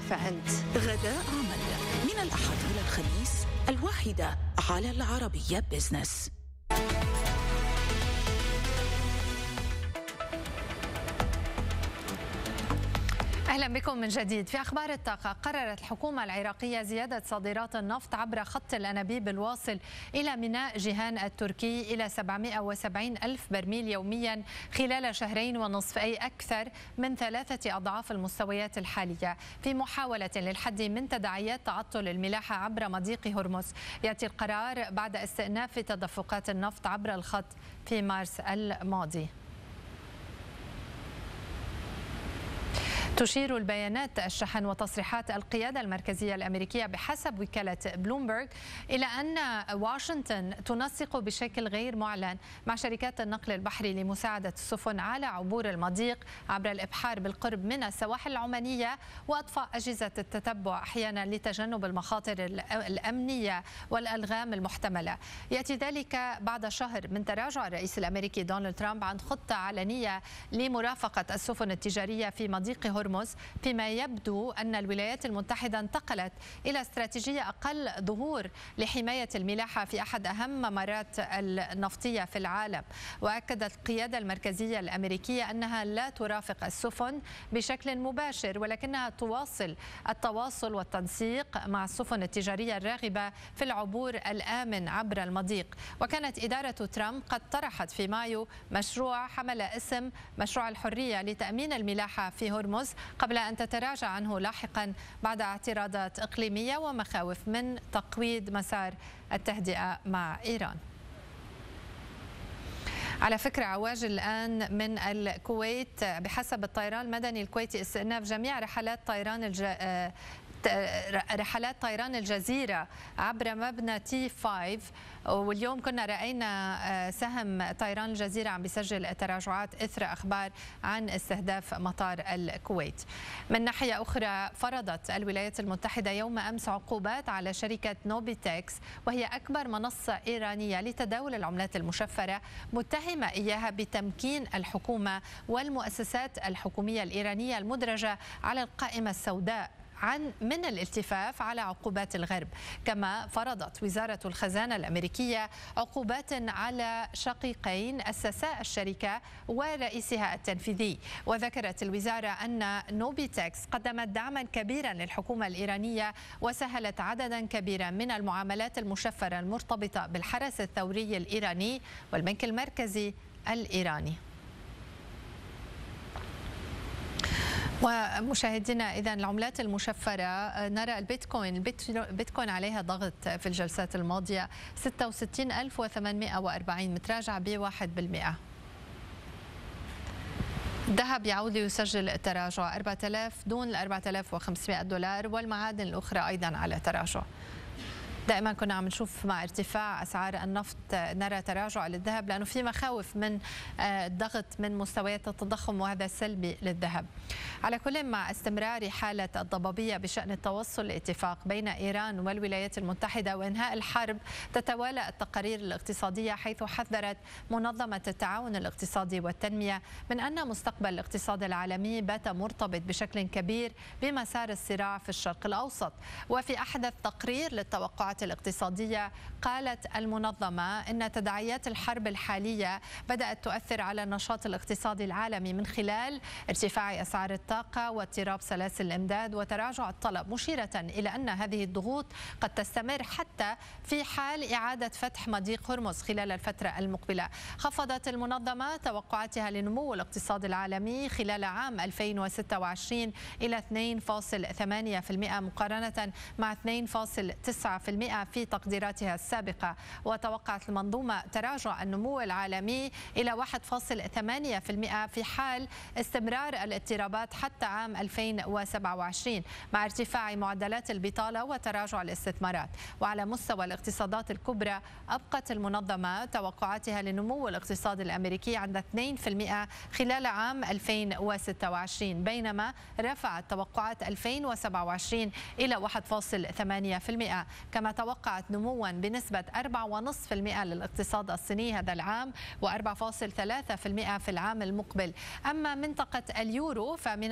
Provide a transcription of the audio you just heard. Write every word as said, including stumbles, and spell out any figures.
كيف أنت؟ غداء عمل من الأحد إلى الخميس الواحدة على العربية بيزنس. أهلا بكم من جديد. في أخبار الطاقة، قررت الحكومة العراقية زيادة صادرات النفط عبر خط الأنابيب الواصل إلى ميناء جيهان التركي إلى سبعمئة وسبعين ألف برميل يوميا خلال شهرين ونصف، أي أكثر من ثلاثة أضعاف المستويات الحالية، في محاولة للحد من تداعيات تعطل الملاحة عبر مضيق هرمز. يأتي القرار بعد استئناف تدفقات النفط عبر الخط في مارس الماضي. تشير البيانات الشحن وتصريحات القيادة المركزية الأمريكية بحسب وكالة بلومبرغ إلى أن واشنطن تنسق بشكل غير معلن مع شركات النقل البحري لمساعدة السفن على عبور المضيق عبر الإبحار بالقرب من السواحل العمانية وأطفاء أجهزة التتبع أحيانا لتجنب المخاطر الأمنية والألغام المحتملة. يأتي ذلك بعد شهر من تراجع الرئيس الأمريكي دونالد ترامب عن خطة علنية لمرافقة السفن التجارية في مضيق هرمز، فيما يبدو أن الولايات المتحدة انتقلت إلى استراتيجية أقل ظهور لحماية الملاحة في أحد أهم ممرات النفطية في العالم. وأكدت القيادة المركزية الأمريكية أنها لا ترافق السفن بشكل مباشر، ولكنها تواصل التواصل والتنسيق مع السفن التجارية الراغبة في العبور الآمن عبر المضيق. وكانت إدارة ترامب قد طرحت في مايو مشروع حمل اسم مشروع الحرية لتأمين الملاحة في هرمز، قبل أن تتراجع عنه لاحقا بعد اعتراضات إقليمية ومخاوف من تقويض مسار التهدئة مع إيران. على فكرة، عواجل الآن من الكويت. بحسب الطيران المدني الكويتي استئناف جميع رحلات طيران الج... رحلات طيران الجزيرة عبر مبنى تي خمسة، واليوم كنا رأينا سهم طيران الجزيرة عم بيسجل تراجعات إثر أخبار عن استهداف مطار الكويت. من ناحية أخرى، فرضت الولايات المتحدة يوم أمس عقوبات على شركة نوبيتكس، وهي أكبر منصة إيرانية لتداول العملات المشفرة، متهمة إياها بتمكين الحكومة والمؤسسات الحكومية الإيرانية المدرجة على القائمة السوداء عن من الالتفاف على عقوبات الغرب. كما فرضت وزارة الخزانة الأمريكية عقوبات على شقيقين أسسا الشركة ورئيسها التنفيذي. وذكرت الوزارة أن نوبيتكس قدمت دعما كبيرا للحكومة الإيرانية وسهلت عددا كبيرا من المعاملات المشفرة المرتبطة بالحرس الثوري الإيراني والبنك المركزي الإيراني. ومشاهدينا، إذن العملات المشفرة، نرى البيتكوين البيتكوين عليها ضغط في الجلسات الماضية، ستة وستين ألف وثمانمئة وأربعين، متراجع بواحد بالمئة. الذهب يعود ليسجل تراجع، أربعة آلاف دون ال أربعة آلاف وخمسمئة دولار، والمعادن الأخرى أيضا على تراجع. دائما كنا عم نشوف مع ارتفاع أسعار النفط نرى تراجع للذهب، لأنه في مخاوف من الضغط من مستويات التضخم، وهذا سلبي للذهب. على كل، مع استمرار حالة الضبابية بشأن التوصل لاتفاق بين إيران والولايات المتحدة وإنهاء الحرب، تتوالى التقارير الاقتصادية، حيث حذرت منظمة التعاون الاقتصادي والتنمية من أن مستقبل الاقتصاد العالمي بات مرتبط بشكل كبير بمسار الصراع في الشرق الأوسط. وفي أحدث تقرير للتوقعات الاقتصادية، قالت المنظمة إن تداعيات الحرب الحالية بدأت تؤثر على النشاط الاقتصادي العالمي من خلال ارتفاع أسعار الطاقة واضطراب سلاسل الإمداد وتراجع الطلب، مشيرة إلى أن هذه الضغوط قد تستمر حتى في حال إعادة فتح مضيق هرمز خلال الفترة المقبلة. خفضت المنظمة توقعاتها لنمو الاقتصاد العالمي خلال عام ألفين وستة وعشرين إلى اثنين فاصلة ثمانية بالمئة مقارنة مع اثنين فاصلة تسعة بالمئة في تقديراتها السابقة. وتوقعت المنظومة تراجع النمو العالمي إلى واحد فاصلة ثمانية بالمئة في حال استمرار الاضطرابات حتى عام ألفين وسبعة وعشرين، مع ارتفاع معدلات البطالة وتراجع الاستثمارات. وعلى مستوى الاقتصادات الكبرى، أبقت المنظمة توقعاتها لنمو الاقتصاد الأمريكي عند اثنين بالمئة خلال عام ألفين وستة وعشرين، بينما رفعت توقعات ألفين وسبعة وعشرين إلى واحد فاصلة ثمانية بالمئة. كما توقعت نموا بنسبة أربعة فاصلة خمسة بالمئة للاقتصاد الصيني هذا العام و4.3% في العام المقبل. أما منطقة اليورو فمن